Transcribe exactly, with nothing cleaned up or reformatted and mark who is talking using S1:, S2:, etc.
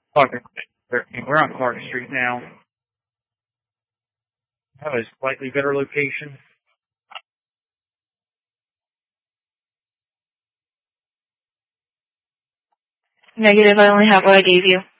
S1: Clark, we're on Clark Street now. That was a slightly better location.
S2: Negative, I only have what I gave you.